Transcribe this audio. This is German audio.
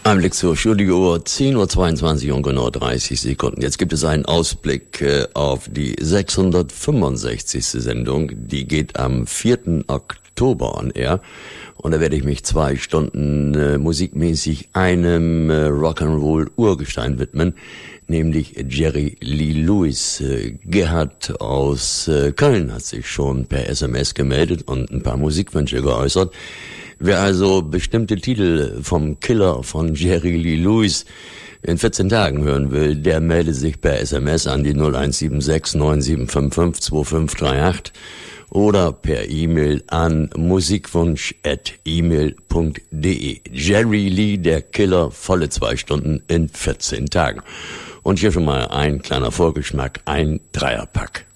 Einblick zur schuldige Uhr, 10:22 und genau 30 Sekunden. Jetzt gibt es einen Ausblick auf die 665. Sendung. Die geht am 4. Oktober on Air. Und da werde ich mich 2 Stunden musikmäßig einem Rock'n'Roll-Urgestein widmen, nämlich Jerry Lee Lewis. Gerhard aus Köln hat sich schon per SMS gemeldet und ein paar Musikwünsche geäußert. Wer also bestimmte Titel vom Killer von Jerry Lee Lewis in 14 Tagen hören will, der meldet sich per SMS an die 0176 9755 2538 oder per E-Mail an musikwunsch@email.de. Jerry Lee, der Killer, volle 2 Stunden in 14 Tagen. Und hier schon mal ein kleiner Vorgeschmack, ein Dreierpack.